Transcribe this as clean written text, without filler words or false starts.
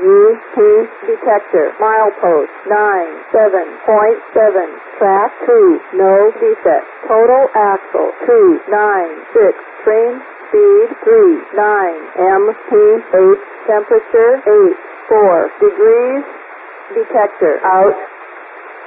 UP detector. Milepost 97.7. Track 2. No defect. Total axle 296. Train speed 39 mph. Temperature 84 degrees. Detector out.